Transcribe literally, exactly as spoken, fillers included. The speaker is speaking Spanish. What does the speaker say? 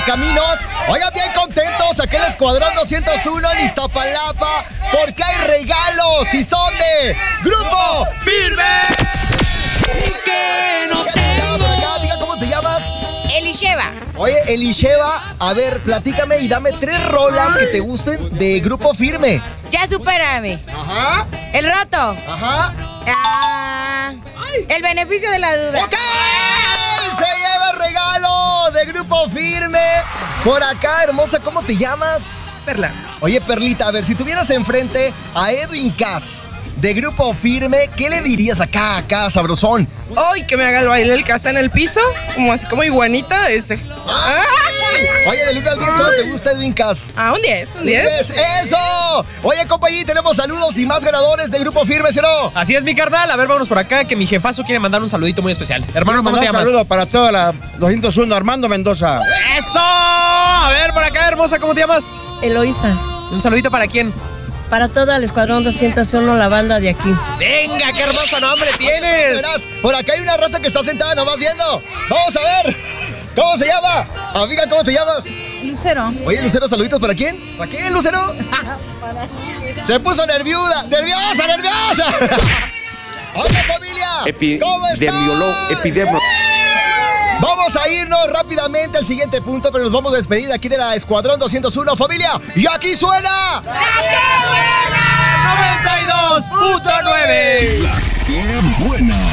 Correcaminos. Oigan, bien contentos aquí en el Escuadrón doscientos uno en Iztapalapa, porque hay regalos y son de Grupo Firme. Que no tengo. Diga, ¿cómo te llamas? Elisheva. Oye, Elisheva, a ver, platícame y dame tres rolas que te gusten de Grupo Firme. Ya supérame. Ajá. El rato. Ajá. Ah, el beneficio de la duda. ¡Ok! Se lleva el regalo de Grupo Firme. Por acá, hermosa, ¿cómo te llamas? Perla. Oye, Perlita, a ver, si tuvieras enfrente a Edwin Cass de Grupo Firme, ¿qué le dirías acá, acá, sabrosón? Ay, que me haga el baile el casa en el piso, como así como iguanita ese. ¡Ay! Oye, del uno al diez, ¿cómo te gusta Edwin Cass? Ah, un diez, un diez. ¡Eso! Oye, compa, allí tenemos saludos y más ganadores de Grupo Firme, ¿sí o no? Así es, mi carnal. A ver, vámonos por acá, que mi jefazo quiere mandar un saludito muy especial. Hermano, ¿cómo te Un llamas? saludo para toda la doscientos uno, Armando Mendoza. ¡Eso! A ver, por acá, hermosa, ¿cómo te llamas? Eloísa. Un saludito para quién. Para todo el Escuadrón doscientos uno, la banda de aquí. Venga, qué hermoso nombre tienes. Verás, por acá hay una raza que está sentada nomás viendo. Vamos a ver. ¿Cómo se llama? Amiga, ¿cómo te llamas? Lucero. Oye, Lucero, saluditos ¿para quién? ¿Para quién, Lucero? Se puso nerviosa, nerviosa, nerviosa. Hola, familia. Epi ¿Cómo están? Epidemiolo- epidemio- Vamos a irnos rápidamente al siguiente punto, pero nos vamos a despedir de aquí de la Escuadrón doscientos uno, familia. Y aquí suena... noventa y dos punto nueve. La que buena.